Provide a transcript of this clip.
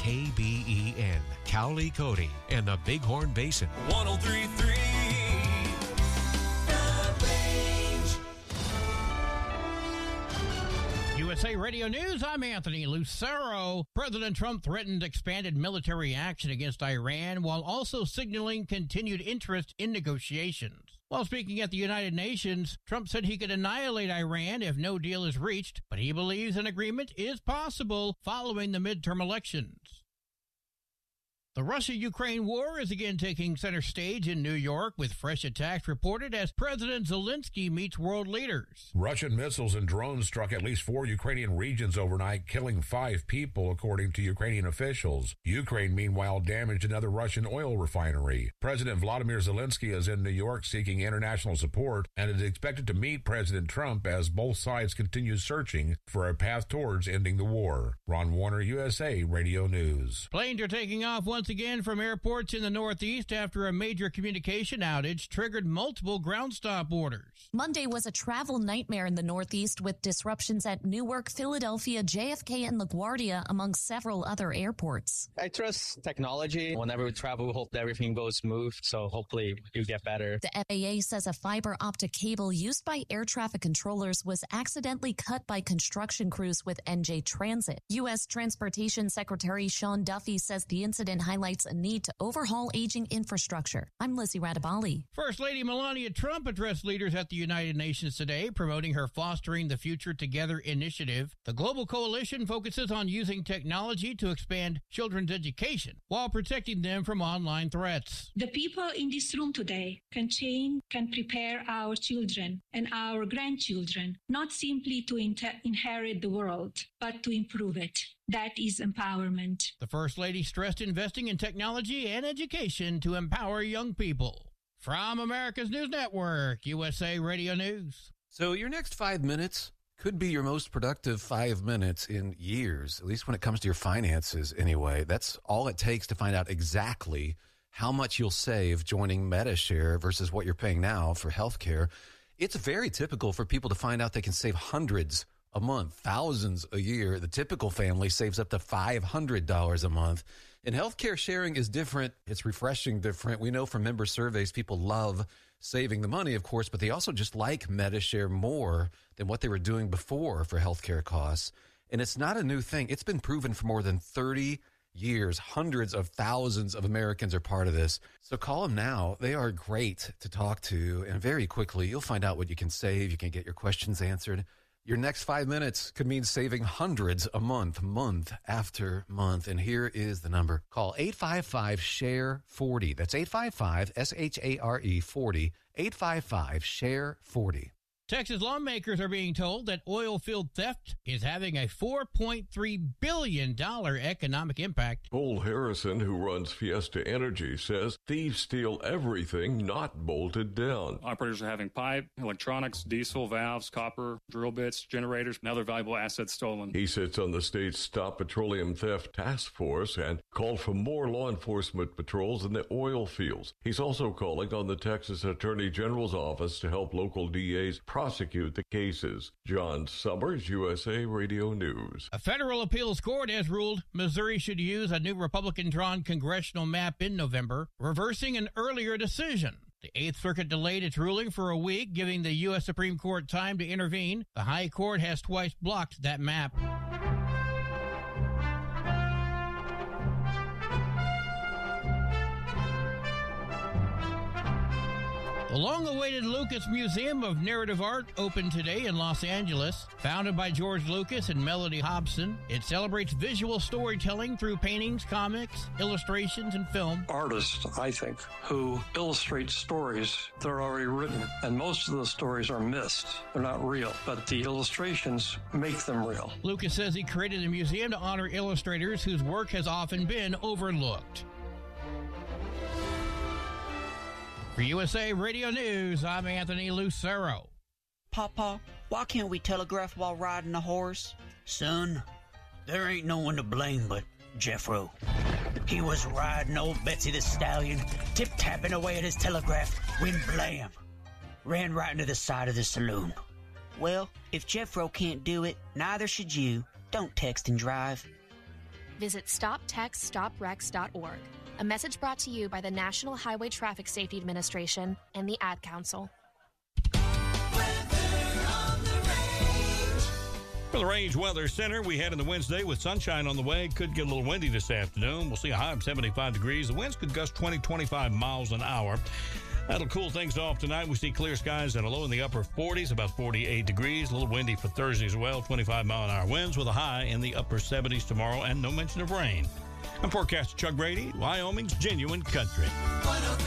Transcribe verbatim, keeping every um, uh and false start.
K B E N, Cowley, Cody, and the Bighorn Basin. one oh three point three U S A Radio News, I'm Anthony Lucero. President Trump threatened expanded military action against Iran while also signaling continued interest in negotiations. While speaking at the United Nations, Trump said he could annihilate Iran if no deal is reached, but he believes an agreement is possible following the midterm elections. The Russia-Ukraine war is again taking center stage in New York, with fresh attacks reported as President Zelensky meets world leaders. Russian missiles and drones struck at least four Ukrainian regions overnight, killing five people, according to Ukrainian officials. Ukraine, meanwhile, damaged another Russian oil refinery. President Vladimir Zelensky is in New York seeking international support and is expected to meet President Trump as both sides continue searching for a path towards ending the war. Ron Warner, U S A Radio News. Planes are taking off once again from airports in the Northeast after a major communication outage triggered multiple ground stop orders. Monday was a travel nightmare in the Northeast with disruptions at Newark, Philadelphia, J F K, and LaGuardia, among several other airports. I trust technology. Whenever we travel, we hope that everything goes smooth, so hopefully it'll get better. The F A A says a fiber optic cable used by air traffic controllers was accidentally cut by construction crews with N J Transit. U S Transportation Secretary Sean Duffy says the incident highlights a need to overhaul aging infrastructure. I'm Lizzie Radabali. First Lady Melania Trump addressed leaders at the United Nations today, promoting her Fostering the Future Together initiative. The global coalition focuses on using technology to expand children's education while protecting them from online threats. The people in this room today can change, can prepare our children and our grandchildren, not simply to inter- inherit the world, but to improve it. That is empowerment. The First Lady stressed investing in technology and education to empower young people. From America's News Network, U S A Radio News. So your next five minutes could be your most productive five minutes in years, at least when it comes to your finances anyway. That's all it takes to find out exactly how much you'll save joining MediShare versus what you're paying now for healthcare. It's very typical for people to find out they can save hundreds a month, thousands a year. The typical family saves up to five hundred dollars a month. And healthcare sharing is different. It's refreshing different. We know from member surveys, people love saving the money, of course, but they also just like MediShare more than what they were doing before for healthcare costs. And it's not a new thing. It's been proven for more than thirty years. Hundreds of thousands of Americans are part of this. So call them now. They are great to talk to. And very quickly, you'll find out what you can save. You can get your questions answered. Your next five minutes could mean saving hundreds a month, month after month. And here is the number. Call eight five five, share forty. That's eight five five, S H A R E forty, eight five five, share forty. Texas lawmakers are being told that oil field theft is having a four point three billion dollars economic impact. Cole Harrison, who runs Fiesta Energy, says thieves steal everything not bolted down. Operators are having pipe, electronics, diesel, valves, copper, drill bits, generators, and other valuable assets stolen. He sits on the state's Stop Petroleum Theft Task Force and called for more law enforcement patrols in the oil fields. He's also calling on the Texas Attorney General's office to help local D As prosecute the cases. John Summers, U S A Radio News. A federal appeals court has ruled Missouri should use a new Republican-drawn congressional map in November, reversing an earlier decision. The Eighth Circuit delayed its ruling for a week, giving the U S Supreme Court time to intervene. The High Court has twice blocked that map. The long-awaited Lucas Museum of Narrative Art opened today in Los Angeles. Founded by George Lucas and Melody Hobson, it celebrates visual storytelling through paintings, comics, illustrations, and film. Artists, I think, who illustrate stories that are already written, and most of the stories are missed. They're not real, but the illustrations make them real. Lucas says he created a museum to honor illustrators whose work has often been overlooked. For U S A Radio News, I'm Anthony Lucero. Papa, why can't we telegraph while riding a horse? Son, there ain't no one to blame but Jeffro. He was riding old Betsy the Stallion, tip-tapping away at his telegraph, when blam, ran right into the side of the saloon. Well, if Jeffro can't do it, neither should you. Don't text and drive. visit stop text stop wrecks dot org. A message brought to you by the National Highway Traffic Safety Administration and the Ad Council. For the Range Weather Center, we head into Wednesday with sunshine on the way. Could get a little windy this afternoon. We'll see a high of seventy-five degrees. The winds could gust twenty, twenty-five miles an hour. That'll cool things off tonight. We see clear skies and a low in the upper forties, about forty-eight degrees. A little windy for Thursday as well, twenty-five mile an hour winds with a high in the upper seventies tomorrow and no mention of rain. I'm forecaster Chuck Brady, Wyoming's Genuine Country.